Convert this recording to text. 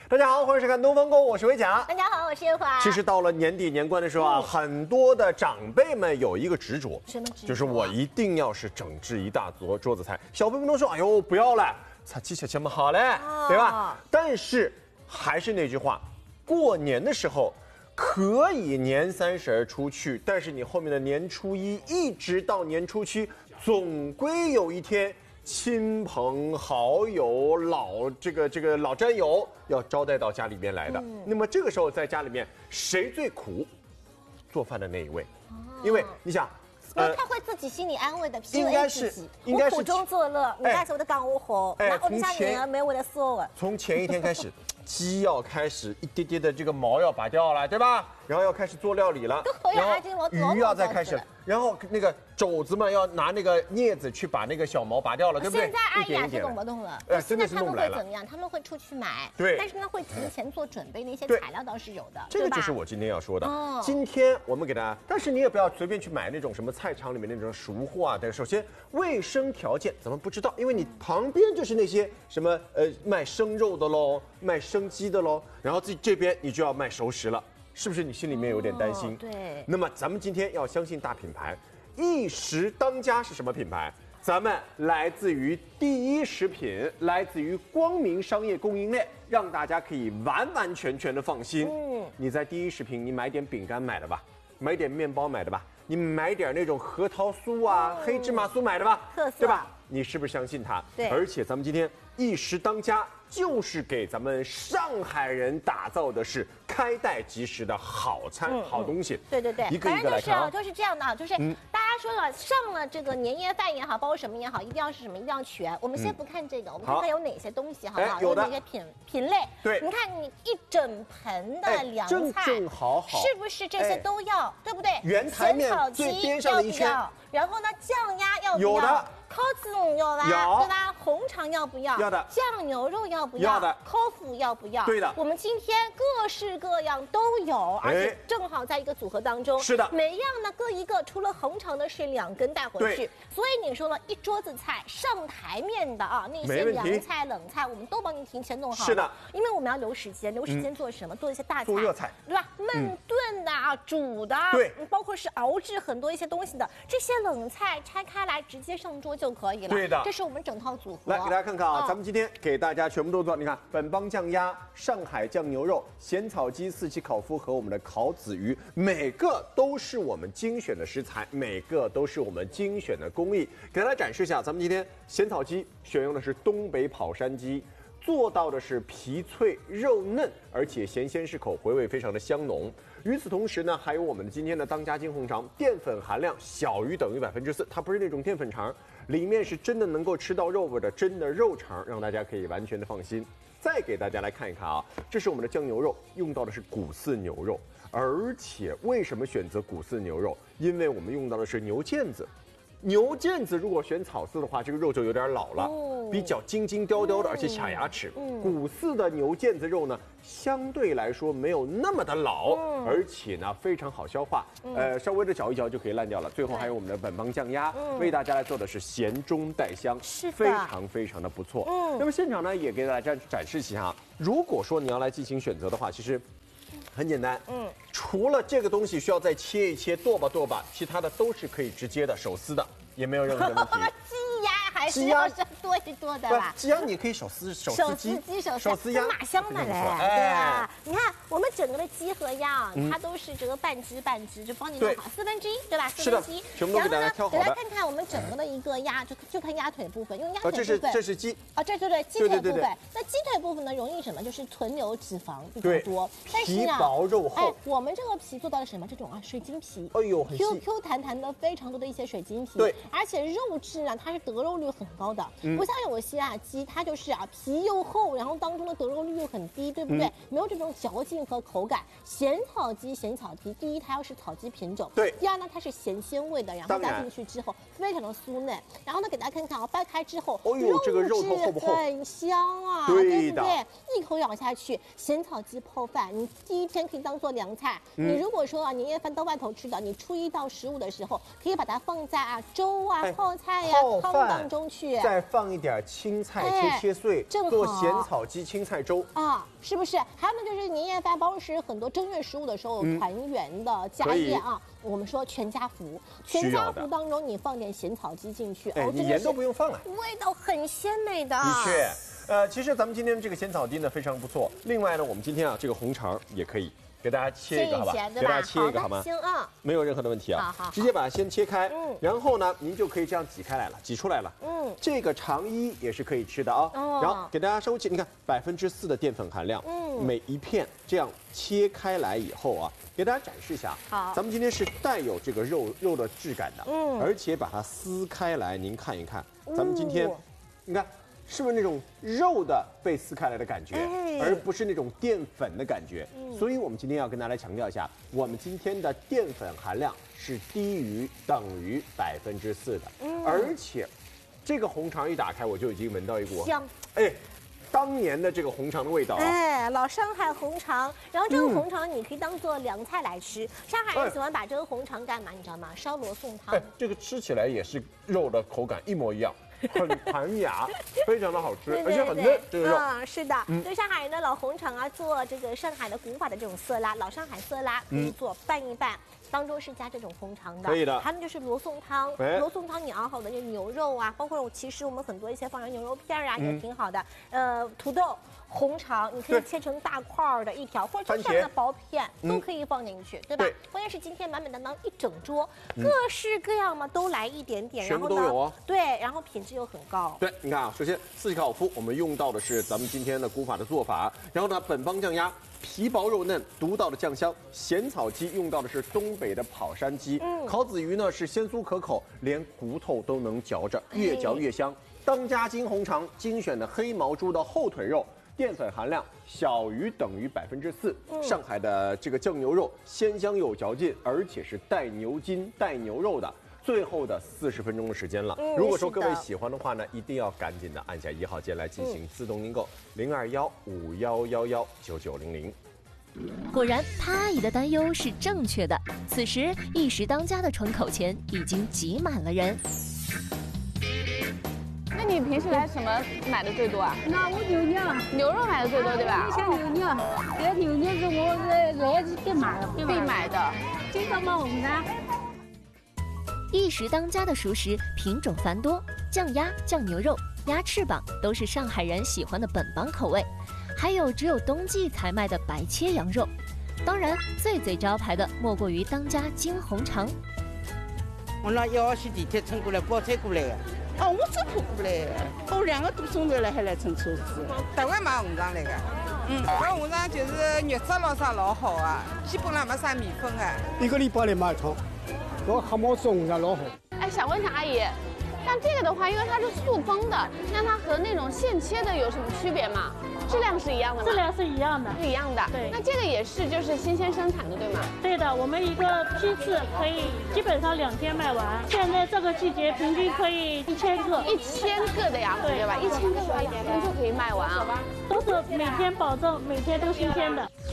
大家好，欢迎收看《东方购》，我是维甲。 大家好，我是叶华。 其实到了年底年关的时候啊，很多的长辈们有一个执着， 什么执着？ 就是我一定要是整治一大桌子菜。小朋友们都说，哎呦，不要了，才技巧这么好嘞，对吧？但是还是那句话，过年的时候可以年30出去，但是你后面的年初一一直到年初7，总归有一天。亲朋好友、老战友要招待到家里面来的。那么这个时候在家里面谁最苦？做饭的那一位，因为你想， 他会自己心理安慰的， 应该是我苦中作乐，你干什么都干我好，那我们家女儿没为了说我。 从前一天开始，鸡要开始一点点的这个毛要拔掉了，对吧？然后要开始做料理了，然后鱼要再开始，然后那个肘子们要拿那个镊子去把那个小毛拔掉了，对不对？ 现在阿姨是动不动了， 真的是弄不来了。 他们会怎么样？他们会出去买， 对， 但是呢会提前做准备，那些材料倒是有的。 这个就是我今天要说的。今天我们给大家，但是你也不要随便去买那种什么菜场里面那种熟货啊。但首先卫生条件咱们不知道，因为你旁边就是那些什么卖生肉的喽，卖生鸡的喽，然后这边你就要卖熟食了。是不是你心里面有点担心？ 对。 那么咱们今天要相信大品牌，一时当家是什么品牌？咱们来自于第一食品，来自于光明商业供应链，让大家可以完完全全的放心。你在第一食品，你买点饼干买的吧，买点面包买的吧，你买点那种核桃酥啊、黑芝麻酥买的吧， 特色， 对吧？你是不是相信它？ 对。 而且咱们今天一时当家。就是给咱们上海人打造的是开袋即食的好餐、好东西。 对对对， 一个一个来看。 就是这样的啊，就是大家说了，上了这个年夜饭也好，包括什么也好，一定要是什么，一定要全。我们先不看这个，我们看看有哪些东西，好不好？有哪些品类？ 对， 你看你一整盆的凉菜， 正好， 是不是这些都要？对不对？ 原台面最边上的一圈， 然后呢，酱鸭要不要？ 有的。 烤子龙要吧？对吧？红肠要不要？ 要的。 酱牛肉要不要？ 要的。 烤麸要不要？ 对的。 我们今天各式各样都有，而且正好在一个组合当中。 是的。 每样呢各一个，除了红肠的是2根带回去。所以你说了一桌子菜上台面的啊，那些凉菜冷菜我们都帮你提前弄好了。 是的。 因为我们要留时间做什么？做一些大菜。 做热菜， 对吧？焖炖的啊，煮的。 对。 包括是熬制很多一些东西的，这些冷菜拆开来直接上桌就可以了。 对的。 这是我们整套组合。 来给大家看看啊，咱们今天给大家全部都做，你看本帮酱鸭、上海酱牛肉、咸草鸡、4喜烤麸和我们的烤子鱼，每个都是我们精选的食材，每个都是我们精选的工艺。给大家展示一下，咱们今天咸草鸡选用的是东北跑山鸡。做到的是皮脆肉嫩，而且咸鲜适口，回味非常的香浓。与此同时呢，还有我们的今天的当家金红肠，淀粉含量小于等于4%，它不是那种淀粉肠，里面是真的能够吃到肉味的真的肉肠，让大家可以完全的放心。再给大家来看一看啊，这是我们的酱牛肉，用到的是谷饲牛肉，而且为什么选择谷饲牛肉？因为我们用到的是牛腱子。牛腱子如果选草饲的话，这个肉就有点老了，比较精精雕雕的，而且卡牙齿。谷饲的牛腱子肉呢，相对来说没有那么的老，而且呢非常好消化，稍微的嚼一嚼就可以烂掉了。最后还有我们的本帮酱鸭，为大家来做的是咸中带香，非常非常的不错。那么现场呢也给大家展示一下，如果说你要来进行选择的话，其实很简单，除了这个东西需要再切一切、剁吧，其他的都是可以直接的手撕的，也没有任何的问题。 鸡鸭还是要多一多的吧？ 鸡鸭你可以手撕鸡、手撕鸭， 马香嘛嘞，对吧？你看我们整个的鸡和鸭，它都是这个半只，就帮你弄好1/4，对吧？1/4。 全部都给大家挑好的。 给大家看看我们整个的一个鸭，就看鸭腿部分，用鸭腿部分。 这是鸡啊，对，鸡腿部分。那鸡腿部分呢，容易什么？就是存留脂肪比较多。 皮薄肉厚。 我们这个皮做到了什么？这种水晶皮。 哎呦，很细。 Q 弹弹的，非常多的一些水晶皮。 对。 而且肉质呢，它是得肉率很高的，不像有些鸡，它就是皮又厚，然后当中的得肉率又很低，对不对？没有这种嚼劲和口感。咸草鸡，第一它要是草鸡品种， 对。 第二呢，它是咸鲜味的，然后加进去之后非常的酥嫩。然后呢，给大家看看啊，掰开之后， 哦呦，这个肉头厚不厚？ 很香啊，对对的， 对不对？一口咬下去，咸草鸡泡饭，你第一天可以当做凉菜。你如果说年夜饭到外头吃的，你初1到15的时候，可以把它放在粥啊、泡菜呀、汤当中去， 再放一点青菜切碎，做咸草鸡青菜粥啊，是不是？还有呢，就是年夜饭包是很多正月15的时候团圆的家宴啊。我们说全家福，全家福当中你放点咸草鸡进去， 你盐都不用放了， 味道很鲜美的。 的确，其实咱们今天这个咸草鸡呢非常不错。另外呢，我们今天这个红肠也可以给大家切一个，好吧？给大家切一个好吗？ 行啊， 没有任何的问题啊。好，直接把它先切开，然后呢，您就可以这样挤开来了，挤出来了。这个肠衣也是可以吃的啊。然后给大家稍微切，你看4%的淀粉含量，每一片这样切开来以后啊，给大家展示一下。好，咱们今天是带有这个肉的质感的，而且把它撕开来，您看一看，咱们今天，你看。是不是那种肉的被撕开来的感觉，而不是那种淀粉的感觉？所以我们今天要跟大家来强调一下，我们今天的淀粉含量是等于4%的，而且这个红肠一打开，我就已经闻到一股香，当年的这个红肠的味道啊！ 老上海红肠，然后这个红肠你可以当做凉菜来吃。上海人喜欢把这个红肠干嘛？你知道吗？烧罗宋汤。 这个吃起来也是肉的口感一模一样。很弹牙，非常的好吃，而且很嫩。这个肉， 是的，对上海人的老红肠啊，做这个上海的古法的这种色拉，老上海色拉可以做拌一拌，当中是加这种红肠的， 可以的。 还有就是罗宋汤，罗宋汤你熬好的这牛肉啊，包括其实我们很多一些放上牛肉片啊，也挺好的。土豆。红肠你可以切成大块的一条，或者就这样的薄片都可以放进去，对吧？关键是今天满满当当一整桌，各式各样嘛都来一点点， 全部都有哦。 对，然后品质又很高。 对，你看啊，首先4季烤麸，我们用到的是咱们今天的古法的做法，然后呢，本帮酱鸭。皮薄肉嫩，独到的酱香；咸草鸡用到的是东北的跑山鸡，烤子鱼呢是鲜酥可口，连骨头都能嚼着，越嚼越香。当家金红肠，精选的黑毛猪的后腿肉。淀粉含量小于等于4%，上海的这个酱牛肉鲜香又有嚼劲，而且是带牛筋带牛肉的。最后的40分钟的时间了，如果说各位喜欢的话呢，一定要赶紧的按下1号键来进行自动订购，0215119900。 果然，潘阿姨的担忧是正确的。此时，一时当家的窗口前已经挤满了人。 那你平时来什么买的最多啊？ 那我牛肉， 牛肉买的最多，对吧？ 像牛肉，这牛肉是我来是必买的，经常买红肠。 一时当家的熟食品种繁多，酱鸭、酱牛肉、鸭翅膀都是上海人喜欢的本帮口味，还有只有冬季才卖的白切羊肉。当然，最招牌的莫过于当家金红肠。 我那1号线地铁乘过来，包车过来的。我走路过来的，我2个多钟头了还来乘车子。 台湾买红肠来的，搿红肠就是肉质老啥老好啊，基本上没啥米粉的。 1个礼拜来买一趟，我黑毛猪红肠老好。 哎，想问一下阿姨，像这个的话，因为它是塑封的，那它和那种现切的有什么区别吗？质量是一样的吗？ 质量是一样的， 是一样的。对，那这个也是就是新鲜生产的，对吗？ 对的，我们一个批次可以基本上2天卖完。现在这个季节平均可以1000个 ，1000个的呀，对吧？1000个的话2天就可以卖完啊。 都是每天保证每天都新鲜的。